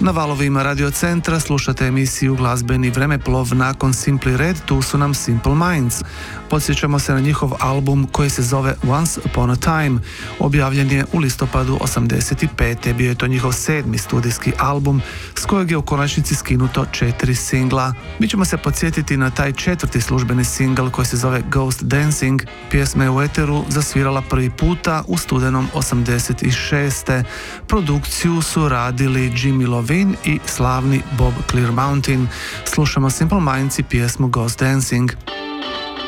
Na valovima Radio Centra slušate emisiju Glazbeni vremeplov. Nakon Simply Red tu su nam Simple Minds. Podsjećamo se na njihov album koji se zove Once Upon a Time. Objavljen je u listopadu 85. Bio je to njihov 7. studijski album s kojeg je u konačnici skinuto 4 singla. Mi ćemo se podsjetiti na taj 4. službeni singl koji se zove Ghost Dancing. Pjesma je u eteru zasvirala prvi puta u studenom 86. Produkciju su radili Jimmy Iovine i slavni Bob Clearmountain. Slušamo Simple Minds i pjesmu Ghost Dancing.